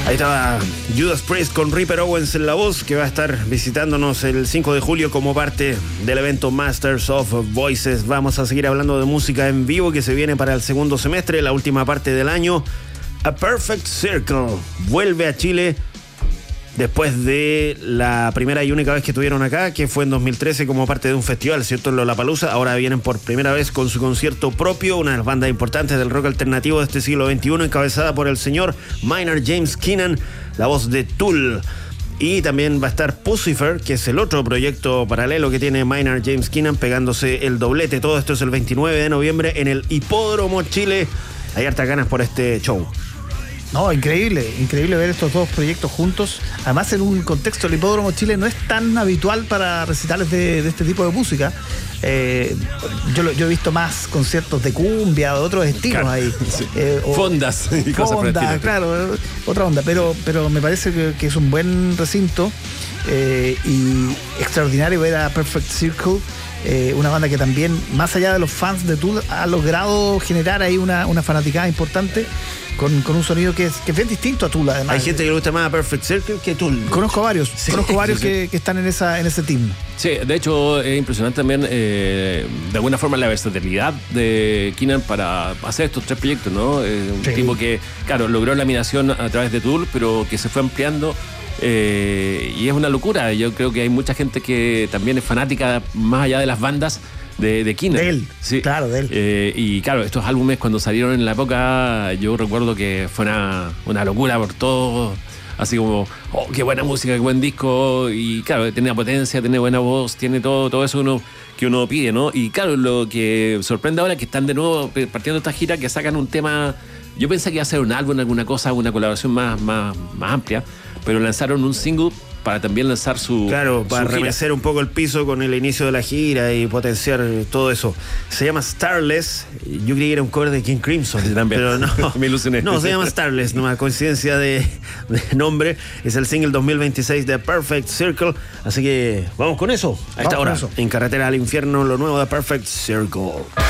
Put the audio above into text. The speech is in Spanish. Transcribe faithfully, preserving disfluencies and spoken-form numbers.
Ahí estaba Judas Priest con Ripper Owens en la voz, que va a estar visitándonos el cinco de julio como parte del evento Masters of Voices. Vamos a seguir hablando de música en vivo que se viene para el segundo semestre, la última parte del año. A Perfect Circle vuelve a Chile después de la primera y única vez que estuvieron acá, que fue en dos mil trece como parte de un festival, ¿cierto?, en Lollapalooza. Ahora vienen por primera vez con su concierto propio, una de las bandas importantes del rock alternativo de este siglo veintiuno, encabezada por el señor Maynard James Keenan, la voz de Tool. Y también va a estar Puscifer, que es el otro proyecto paralelo que tiene Maynard James Keenan, pegándose el doblete. Todo esto es el veintinueve de noviembre en el Hipódromo Chile. Hay hartas ganas por este show. No, increíble, increíble ver estos dos proyectos juntos. Además, en un contexto, el Hipódromo Chile no es tan habitual para recitales de, de este tipo de música. Eh, yo, lo, yo he visto más conciertos de cumbia, de otros estilos, claro, ahí. Sí. Eh, o, fondas y cosas por el fondas, estilo. claro, otra onda. Pero, pero me parece que, que es un buen recinto eh, y extraordinario ver a Perfect Circle. Eh, una banda que también, más allá de los fans de Tool, ha logrado generar ahí una, una fanaticada importante con, con un sonido que es, que es bien distinto a Tool, además. Hay gente que le gusta más a Perfect Circle que Tool. Conozco varios, Sí, conozco varios sí, sí. Que, que están en esa en ese team. Sí, de hecho es impresionante también eh, de alguna forma la versatilidad de Keenan para hacer estos tres proyectos, ¿no? Eh, un Sí. tipo que, claro, logró la admiración a través de Tool, pero que se fue ampliando. Eh, y es una locura. Yo creo que hay mucha gente que también es fanática, más allá de las bandas, de, de Keenan. De él, sí. claro, de él. Eh, y claro, estos álbumes cuando salieron en la época, yo recuerdo que fue una, una locura por todo. Así como, oh, qué buena música, qué buen disco. Y claro, tiene potencia, tiene buena voz, tiene todo, todo eso uno, que uno pide, ¿no? Y claro, lo que sorprende ahora es que están de nuevo partiendo esta gira, que sacan un tema. Yo pensé que iba a ser un álbum, alguna cosa, una colaboración más, más, más amplia, pero lanzaron un single para también lanzar su Claro, para su gira. remecer un poco el piso con el inicio de la gira y potenciar todo eso. Se llama Starless. Yo creí que era un cover de King Crimson. Yo también. Pero no. Me ilusioné. No, se llama Starless, nomás coincidencia de, de nombre. Es el single dos mil veintiséis de Perfect Circle. Así que vamos con eso. A esta Vamos con hora, eso. en Carretera al Infierno, lo nuevo de Perfect Circle.